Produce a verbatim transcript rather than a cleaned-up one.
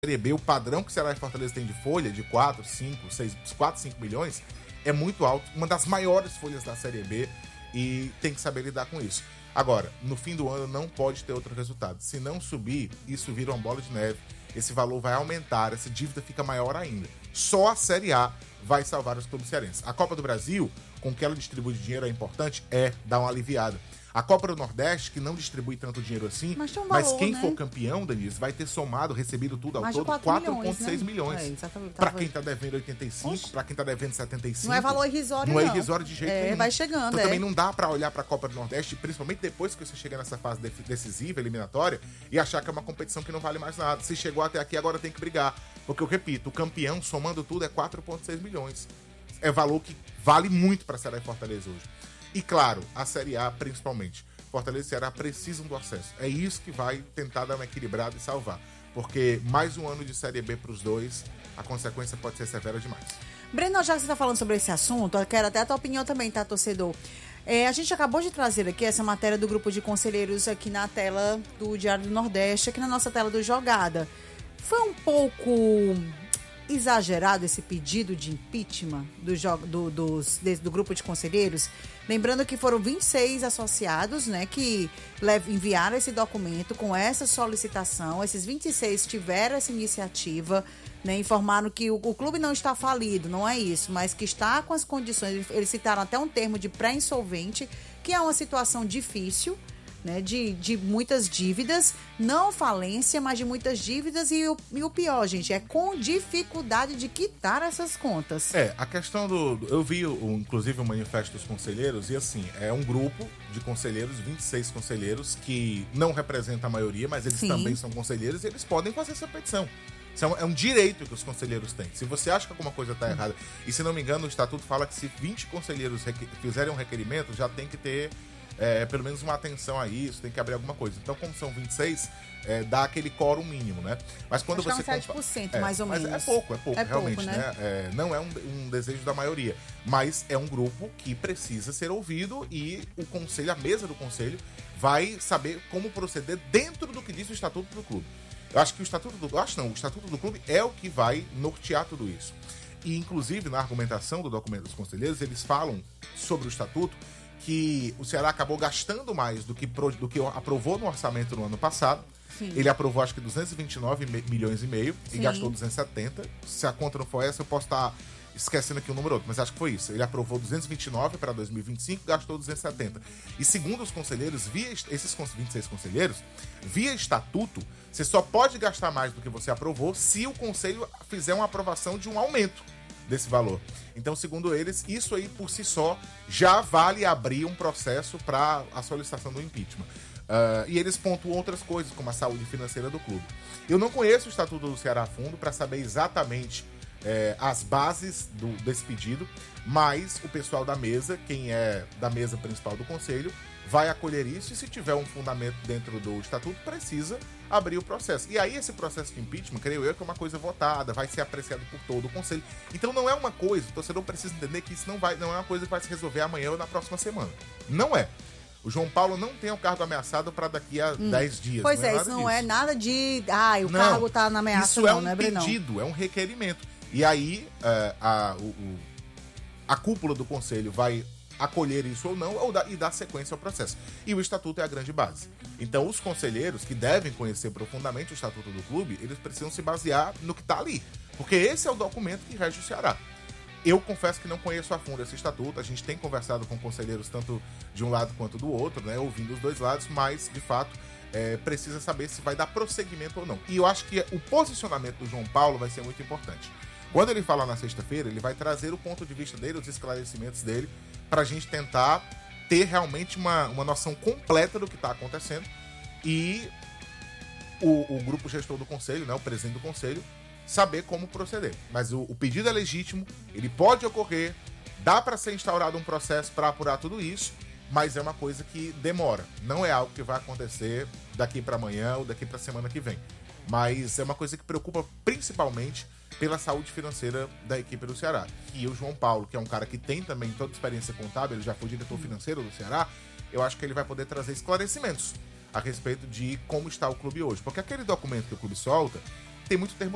Série B, o padrão que o Ceará e Fortaleza tem de folha, de quatro, cinco, seis, quatro, cinco milhões, é muito alto. Uma das maiores folhas da Série B e tem que saber lidar com isso. Agora, no fim do ano não pode ter outro resultado. Se não subir, isso vira uma bola de neve. Esse valor vai aumentar, essa dívida fica maior ainda. Só a Série A vai salvar os clubes cearenses. A Copa do Brasil, com que ela distribui de dinheiro, é importante? É, dá uma aliviada. A Copa do Nordeste, que não distribui tanto dinheiro assim, mas, um mas valor, quem né? for campeão, Denise, vai ter somado, recebido tudo ao mais todo, quatro vírgula seis milhões. Né? É, para quem tá devendo oitenta e cinco, para quem tá devendo setenta e cinco. Não é valor irrisório, não. Não é irrisório de jeito é, nenhum. Vai chegando, Então é. também não dá para olhar para a Copa do Nordeste, principalmente depois que você chega nessa fase decisiva, eliminatória, e achar que é uma competição que não vale mais nada. Se chegou até aqui, agora tem que brigar. Porque eu repito, o campeão, somando tudo, é quatro vírgula seis milhões. É valor que vale muito para Ceará e Fortaleza hoje. E claro, a Série A principalmente. Fortaleza e Ceará precisam do acesso. É isso que vai tentar dar uma equilibrada e salvar. Porque mais um ano de Série B para os dois, a consequência pode ser severa demais. Breno, já que você está falando sobre esse assunto, eu quero até a tua opinião também, tá, torcedor? É, a gente acabou de trazer aqui essa matéria do grupo de conselheiros aqui na tela do Diário do Nordeste, aqui na nossa tela do Jogada. Foi um pouco exagerado esse pedido de impeachment do, do, dos, do grupo de conselheiros? Lembrando que foram vinte e seis associados, né, que enviaram esse documento com essa solicitação. Esses vinte e seis tiveram essa iniciativa, né, informaram que o, o clube não está falido, não é isso, mas que está com as condições. Eles citaram até um termo de pré-insolvente, que é uma situação difícil, né, de, de muitas dívidas, não falência, mas de muitas dívidas e o, e o pior, gente, é com dificuldade de quitar essas contas. É, a questão do... Eu vi, o, inclusive, o manifesto dos conselheiros e, assim, é um grupo de conselheiros, vinte e seis conselheiros, que não representa a maioria, mas eles Sim. também são conselheiros e eles podem fazer essa petição. Isso é um, é um direito que os conselheiros têm. Se você acha que alguma coisa está errada, e se não me engano, o estatuto fala que se vinte conselheiros requer, fizerem um requerimento, já tem que ter... É, pelo menos uma atenção a isso, tem que abrir alguma coisa. Então, como são vinte e seis, é, dá aquele quórum mínimo, né? Mas quando Acho você... que é uns sete por cento, é, mais ou mas menos. É pouco, é pouco, é realmente, pouco, né? né? É, não é um, um desejo da maioria, mas é um grupo que precisa ser ouvido e o conselho, a mesa do conselho, vai saber como proceder dentro do que diz o Estatuto do Clube. Eu acho que o Estatuto do... Eu acho não, o Estatuto do Clube é o que vai nortear tudo isso. E, inclusive, na argumentação do documento dos conselheiros, eles falam sobre o Estatuto que o Ceará acabou gastando mais do que, pro, do que aprovou no orçamento no ano passado. Sim. Ele aprovou, acho que, duzentos e vinte e nove milhões e meio Sim. e gastou duzentos e setenta. Se a conta não for essa, eu posso estar esquecendo aqui o número outro, mas acho que foi isso. Ele aprovou duzentos e vinte e nove para dois mil e vinte e cinco, gastou duzentos e setenta. E segundo os conselheiros, via esses vinte e seis conselheiros, via estatuto, você só pode gastar mais do que você aprovou se o conselho fizer uma aprovação de um aumento desse valor. Então, segundo eles, isso aí por si só já vale abrir um processo para a solicitação do impeachment. Uh, e eles pontuam outras coisas, como a saúde financeira do clube. Eu não conheço o Estatuto do Ceará a fundo para saber exatamente eh, as bases do, desse pedido, mas o pessoal da mesa, quem é da mesa principal do conselho, vai acolher isso e, se tiver um fundamento dentro do estatuto, precisa abrir o processo. E aí esse processo de impeachment, creio eu, que é uma coisa votada, vai ser apreciado por todo o conselho. Então não é uma coisa, o torcedor precisa entender que isso não, vai, não é uma coisa que vai se resolver amanhã ou na próxima semana. Não é. O João Paulo não tem o cargo ameaçado para daqui a dez hum. dias. Pois não é, é, isso não disso. é nada de... Ah, o não, cargo tá na ameaça, isso não, é um né, Brenão? pedido, é um requerimento. E aí uh, a, o, o, a cúpula do conselho vai acolher isso ou não ou dar, e dar sequência ao processo. E o estatuto é a grande base. Então, os conselheiros que devem conhecer profundamente o estatuto do clube, eles precisam se basear no que está ali. Porque esse é o documento que rege o Ceará. Eu confesso que não conheço a fundo esse estatuto, a gente tem conversado com conselheiros tanto de um lado quanto do outro, né, ouvindo os dois lados, mas, de fato, é, precisa saber se vai dar prosseguimento ou não. E eu acho que o posicionamento do João Paulo vai ser muito importante. Quando ele falar na sexta-feira, ele vai trazer o ponto de vista dele, os esclarecimentos dele, para a gente tentar ter realmente uma, uma noção completa do que está acontecendo e o, o grupo gestor do conselho, né, o presidente do conselho, saber como proceder. Mas o, o pedido é legítimo, ele pode ocorrer, dá para ser instaurado um processo para apurar tudo isso, mas é uma coisa que demora. Não é algo que vai acontecer daqui para amanhã ou daqui para a semana que vem. Mas é uma coisa que preocupa principalmente pela saúde financeira da equipe do Ceará. E o João Paulo, que é um cara que tem também toda a experiência contábil, ele já foi diretor financeiro do Ceará, eu acho que ele vai poder trazer esclarecimentos a respeito de como está o clube hoje. Porque aquele documento que o clube solta tem muito termo